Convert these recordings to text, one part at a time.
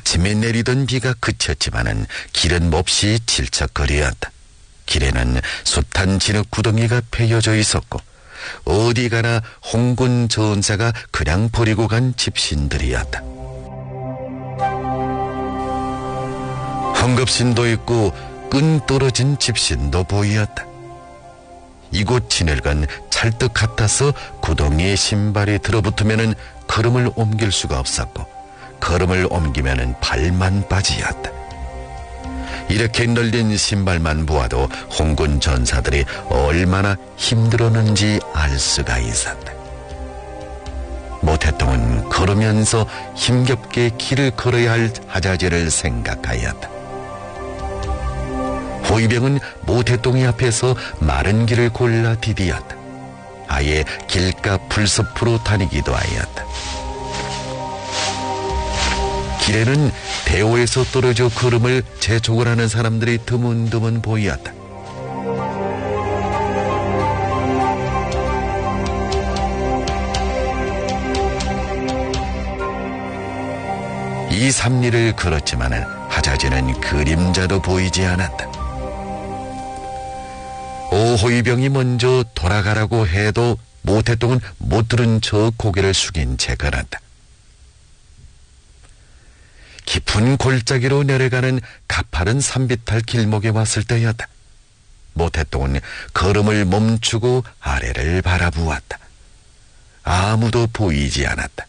아침에 내리던 비가 그쳤지만은 길은 몹시 질척거리었다. 길에는 숱한 진흙 구덩이가 패여져 있었고 어디 가나 홍군 전사가 그냥 버리고 간 집신들이었다. 헝겊신도 있고 끈 떨어진 집신도 보이었다. 이곳 진흙은 찰떡 같아서 구덩이에 신발이 들어붙으면은 걸음을 옮길 수가 없었고 걸음을 옮기면은 발만 빠지었다. 이렇게 널린 신발만 보아도 홍군 전사들이 얼마나 힘들었는지 알 수가 있었다. 모태똥은 걸으면서 힘겹게 길을 걸어야 할 하자지를 생각하였다. 호위병은 모태똥이 앞에서 마른 길을 골라 디디었다. 아예 길가 풀숲으로 다니기도 하였다. 길에는 대오에서 떨어져 걸음을 재촉을 하는 사람들이 드문드문 보였다. 이 삼리를 걸었지만은 하자지는 그림자도 보이지 않았다. 오호위병이 먼저 돌아가라고 해도 모태똥은 못 들은 척 고개를 숙인 채 걸었다. 깊은 골짜기로 내려가는 가파른 산비탈 길목에 왔을 때였다. 모태똥은 걸음을 멈추고 아래를 바라보았다. 아무도 보이지 않았다.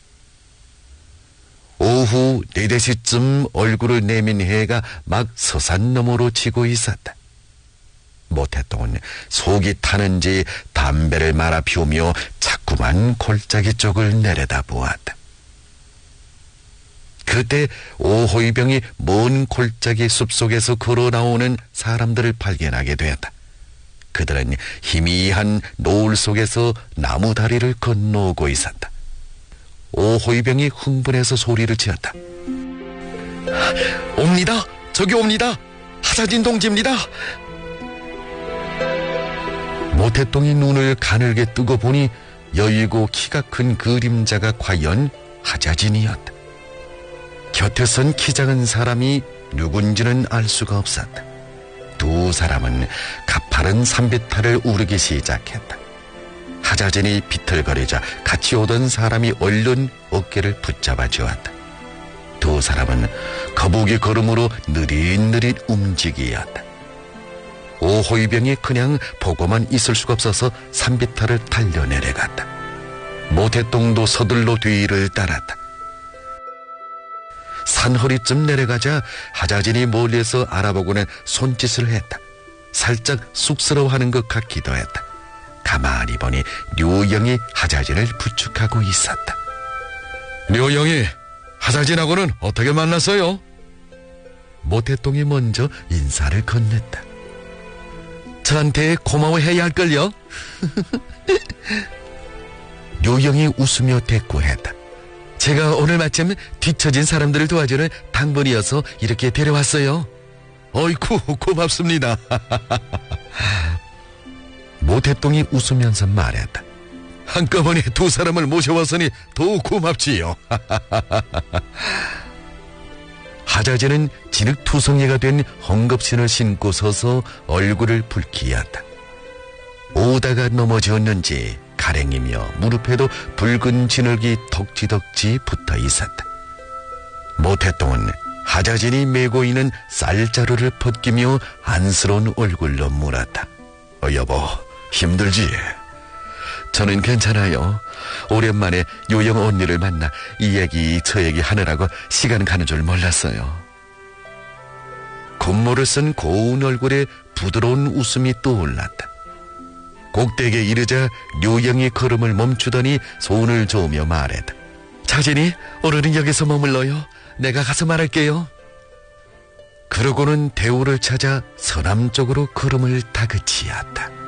오후 4-5시쯤 얼굴을 내민 해가 막 서산 너머로 지고 있었다. 모태똥은 속이 타는지 담배를 말아 피우며 자꾸만 골짜기 쪽을 내려다보았다. 그때 오호위병이 먼 골짜기 숲속에서 걸어 나오는 사람들을 발견하게 되었다. 그들은 희미한 노을 속에서 나무 다리를 건너오고 있었다. 오호위병이 흥분해서 소리를 지었다. 옵니다! 저기 옵니다! 하자진 동지입니다! 모태똥이 눈을 가늘게 뜨고 보니 여유고 키가 큰 그림자가 과연 하자진이었다. 곁에 선 키 작은 사람이 누군지는 알 수가 없었다. 두 사람은 가파른 산비탈을 오르기 시작했다. 하자진이 비틀거리자 같이 오던 사람이 얼른 어깨를 붙잡아 주었다. 두 사람은 거북이 걸음으로 느릿느릿 움직이었다. 오호위병이 그냥 보고만 있을 수가 없어서 산비탈을 달려 내려갔다. 모태똥도 서둘러 뒤를 따랐다. 산허리쯤 내려가자 하자진이 멀리서 알아보고는 손짓을 했다. 살짝 쑥스러워하는 것 같기도 했다. 가만히 보니 류영이 하자진을 부축하고 있었다. 류영이 하자진하고는 어떻게 만났어요? 모태똥이 먼저 인사를 건넸다. 저한테 고마워해야 할걸요? 류영이 웃으며 대꾸했다. 제가 오늘 마침 뒤처진 사람들을 도와주는 당번이어서 이렇게 데려왔어요. 어이쿠 고맙습니다. 모태똥이 웃으면서 말했다. 한꺼번에 두 사람을 모셔왔으니 더욱 고맙지요. 하자진은 진흙투성이가 된 헝겊신을 신고 서서 얼굴을 붉히었다. 오다가 넘어졌는지 가랭이며 무릎에도 붉은 진흙이 덕지덕지 붙어 있었다. 모태똥은 하자진이 메고 있는 쌀자루를 벗기며 안쓰러운 얼굴로 물었다. 여보, 힘들지? 저는 괜찮아요. 오랜만에 요영 언니를 만나 이 얘기 저 얘기 하느라고 시간 가는 줄 몰랐어요. 굿모를 쓴 고운 얼굴에 부드러운 웃음이 떠올랐다. 꼭대기에 이르자 류영이 걸음을 멈추더니 손을 저으며 말했다. 자진이 오늘은 여기서 머물러요. 내가 가서 말할게요. 그러고는 대우를 찾아 서남 쪽으로 걸음을 다그치었다.